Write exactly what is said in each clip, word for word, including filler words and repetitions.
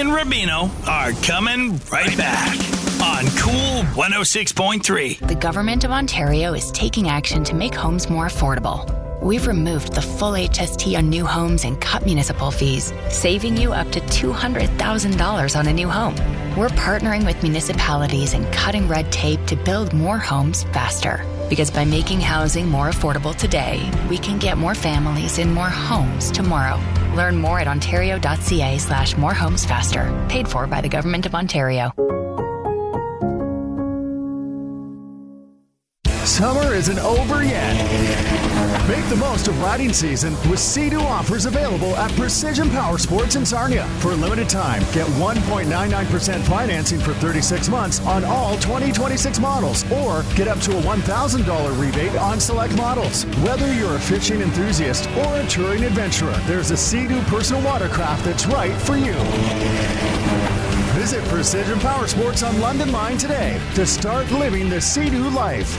and Rubino are coming right back on Cool one oh six point three. The Government of Ontario is taking action to make homes more affordable. We've removed the full H S T on new homes and cut municipal fees, saving you up to two hundred thousand dollars on a new home. We're partnering with municipalities and cutting red tape to build more homes faster. Because by making housing more affordable today, we can get more families in more homes tomorrow. Learn more at ontario.ca slash more homes faster. Paid for by the Government of Ontario. Summer isn't over yet. Make the most of riding season with Sea-Doo offers available at Precision Power Sports in Sarnia. For a limited time, get one point nine nine percent financing for thirty-six months on all twenty twenty-six models, or get up to a one thousand dollars rebate on select models. Whether you're a fishing enthusiast or a touring adventurer, there's a Sea-Doo personal watercraft that's right for you. Visit Precision Power Sports on London Line today to start living the Sea-Doo life.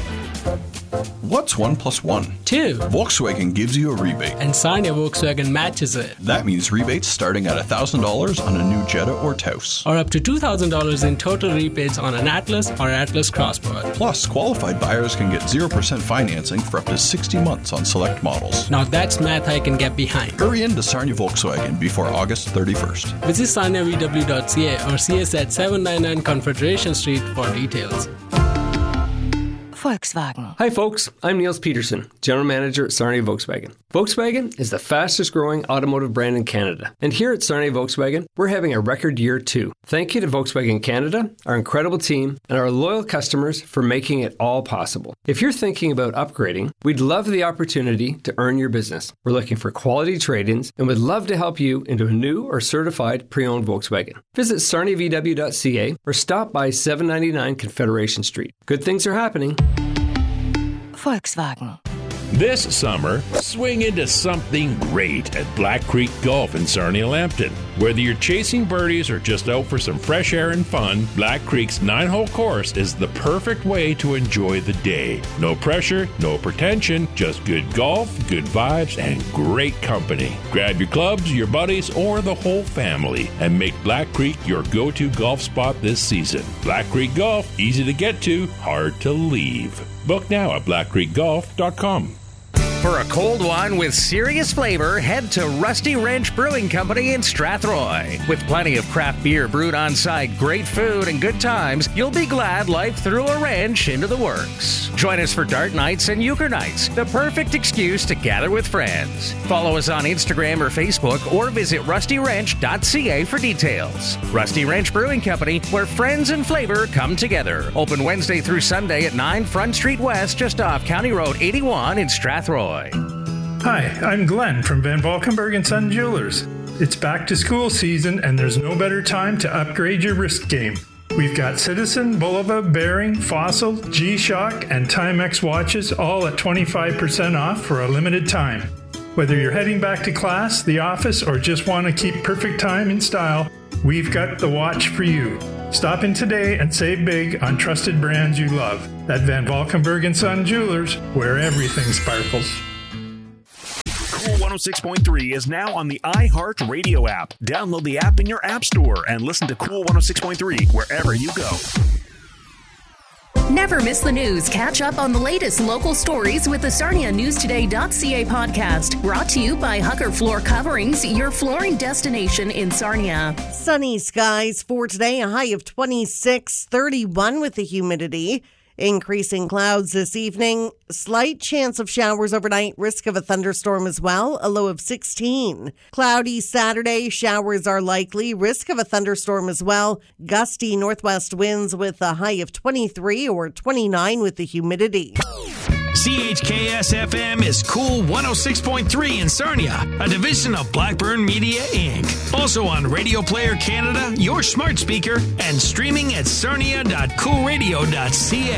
What's one plus one? Two. Volkswagen gives you a rebate. And Sarnia Volkswagen matches it. That means rebates starting at one thousand dollars on a new Jetta or Taos. Or up to two thousand dollars in total rebates on an Atlas or Atlas Crossbody. Plus, qualified buyers can get zero percent financing for up to sixty months on select models. Now that's math I can get behind. Hurry into Sarnia Volkswagen before August thirty-first. Visit sarnia v w dot c a or see us at seven ninety-nine Confederation Street for details. Volkswagen. Hi folks, I'm Niels Peterson, General Manager at Sarnia Volkswagen. Volkswagen is the fastest growing automotive brand in Canada. And here at Sarnia Volkswagen, we're having a record year too. Thank you to Volkswagen Canada, our incredible team, and our loyal customers for making it all possible. If you're thinking about upgrading, we'd love the opportunity to earn your business. We're looking for quality trade-ins and would love to help you into a new or certified pre-owned Volkswagen. Visit sarnia v w dot c a or stop by seven ninety-nine Confederation Street. Good things are happening. Volkswagen. This summer, swing into something great at Black Creek Golf in Sarnia-Lambton. Whether you're chasing birdies or just out for some fresh air and fun, Black Creek's nine-hole course is the perfect way to enjoy the day. No pressure, no pretension, just good golf, good vibes, and great company. Grab your clubs, your buddies, or the whole family and make Black Creek your go-to golf spot this season. Black Creek Golf, easy to get to, hard to leave. Book now at black creek golf dot com. For a cold one with serious flavor, head to Rusty Wrench Brewing Company in Strathroy. With plenty of craft beer brewed on site, great food, and good times, you'll be glad life threw a wrench into the works. Join us for dart nights and euchre nights, the perfect excuse to gather with friends. Follow us on Instagram or Facebook, or visit rusty wrench dot c a for details. Rusty Wrench Brewing Company, where friends and flavor come together. Open Wednesday through Sunday at nine Front Street West, just off County Road eighty-one in Strathroy. Hi, I'm Glenn from Van Valkenburg and Son Jewelers. It's back to school season and there's no better time to upgrade your wrist game. We've got Citizen, Bulova, Bearing, Fossil, G-Shock, and Timex watches all at twenty-five percent off for a limited time. Whether you're heading back to class, the office, or just want to keep perfect time in style, we've got the watch for you. Stop in today and save big on trusted brands you love. At Van Valkenburg and Son Jewelers, where everything sparkles. Cool one oh six point three is now on the iHeartRadio app. Download the app in your app store and listen to Cool one oh six point three wherever you go. Never miss the news. Catch up on the latest local stories with the sarnia news today dot c a podcast. Brought to you by Hucker Floor Coverings, your flooring destination in Sarnia. Sunny skies for today, a high of twenty-six, thirty-one with the humidity. Increasing clouds this evening. Slight chance of showers overnight. Risk of a thunderstorm as well. A low of sixteen. Cloudy Saturday. Showers are likely. Risk of a thunderstorm as well. Gusty northwest winds with a high of twenty-three or twenty-nine with the humidity. C H K S F M is Cool one oh six point three in Sarnia, a division of Blackburn Media, Incorporated. Also on Radio Player Canada, your smart speaker, and streaming at sarnia dot cool radio dot c a.